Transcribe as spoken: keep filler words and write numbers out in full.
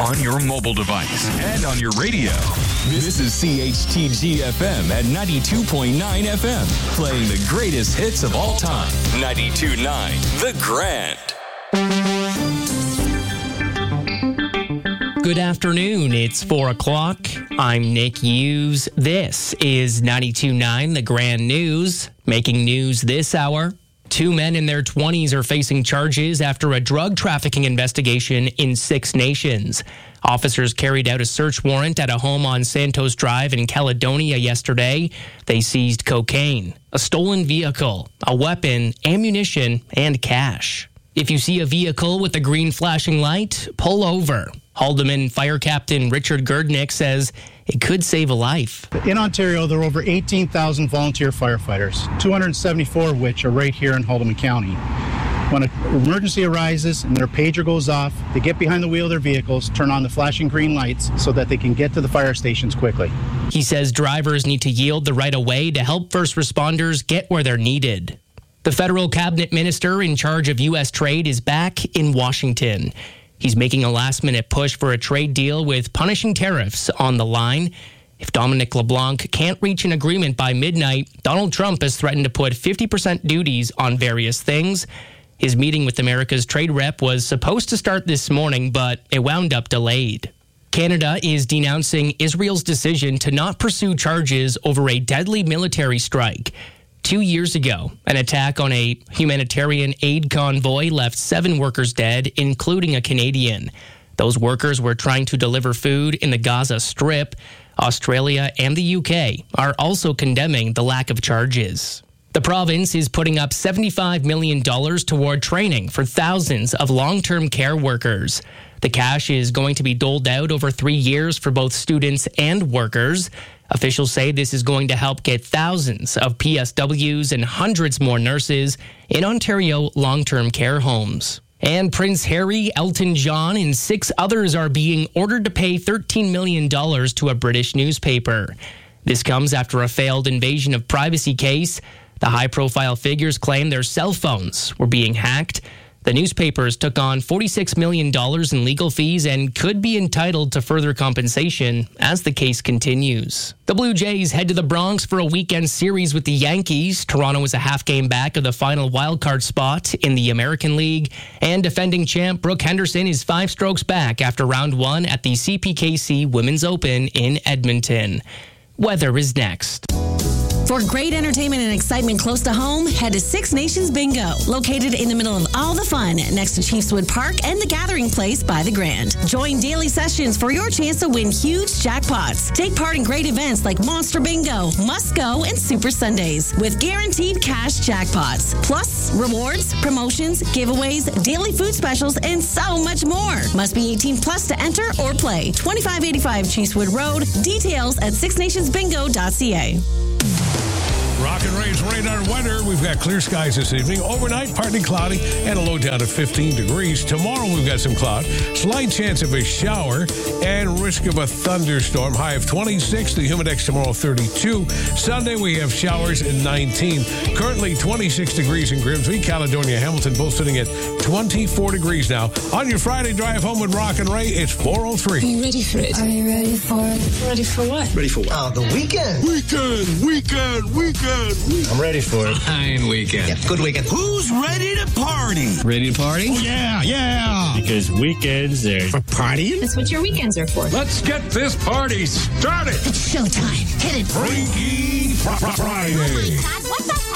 on your mobile device and on your radio. This is C H T G F M at ninety-two point nine F M, playing the greatest hits of all time. ninety-two point nine The Grand. Good afternoon. It's four o'clock. I'm Nick Hughes. This is ninety-two point nine The Grand News. Making news this hour. Two men in their twenties are facing charges after a drug trafficking investigation in Six Nations. Officers carried out a search warrant at a home on Santos Drive in Caledonia yesterday. They seized cocaine, a stolen vehicle, a weapon, ammunition, and cash. If you see a vehicle with a green flashing light, pull over. Haldeman Fire Captain Richard Gerdnick says it could save a life. In Ontario, there are over eighteen thousand volunteer firefighters, two hundred seventy-four of which are right here in Haldeman County. When an emergency arises and their pager goes off, they get behind the wheel of their vehicles, turn on the flashing green lights so that they can get to the fire stations quickly. He says drivers need to yield the right of way to help first responders get where they're needed. The federal cabinet minister in charge of U S trade is back in Washington. He's making a last-minute push for a trade deal with punishing tariffs on the line. If Dominic LeBlanc can't reach an agreement by midnight, Donald Trump has threatened to put fifty percent duties on various things. His meeting with America's trade rep was supposed to start this morning, but it wound up delayed. Canada is denouncing Israel's decision to not pursue charges over a deadly military strike. Two years ago, an attack on a humanitarian aid convoy left seven workers dead, including a Canadian. Those workers were trying to deliver food in the Gaza Strip. Australia and the U K are also condemning the lack of charges. The province is putting up seventy-five million dollars toward training for thousands of long-term care workers. The cash is going to be doled out over three years for both students and workers. Officials say this is going to help get thousands of P S Ws and hundreds more nurses in Ontario long-term care homes. And Prince Harry, Elton John, and six others are being ordered to pay thirteen million dollars to a British newspaper. This comes after a failed invasion of privacy case. The high-profile figures claim their cell phones were being hacked. The newspapers took on forty-six million dollars in legal fees and could be entitled to further compensation as the case continues. The Blue Jays head to the Bronx for a weekend series with the Yankees. Toronto is a half game back of the final wildcard spot in the American League. And defending champ Brooke Henderson is five strokes back after round one at the C P K C Women's Open in Edmonton. Weather is next. For great entertainment and excitement close to home, head to Six Nations Bingo, located in the middle of all the fun next to Chiefswood Park and the Gathering Place by the Grand. Join daily sessions for your chance to win huge jackpots. Take part in great events like Monster Bingo, Must Go, and Super Sundays with guaranteed cash jackpots. Plus, rewards, promotions, giveaways, daily food specials, and so much more. Must be eighteen plus to enter or play. twenty-five eighty-five Chiefswood Road. Details at six nations bingo dot c a. Rock and Ray's radar weather. We've got clear skies this evening. Overnight, partly cloudy and a low down to fifteen degrees. Tomorrow, we've got some cloud. Slight chance of a shower and risk of a thunderstorm. High of twenty-six. The Humidex tomorrow, thirty-two. Sunday, we have showers in nineteen. Currently, twenty-six degrees in Grimsby. Caledonia, Hamilton, both sitting at twenty-four degrees now. On your Friday drive home with Rock and Ray, it's four oh three. Are you ready for it? Are you ready for it? Ready for what? Ready for what? Oh, the weekend. Weekend, weekend, weekend. I'm ready for it. Fine weekend. Yeah, good weekend. Who's ready to party? Ready to party? Oh, yeah, yeah. Because weekends are for partying. That's what your weekends are for. Let's get this party started. It's showtime. Hit it. Freaky Friday. Oh my God, what the heck?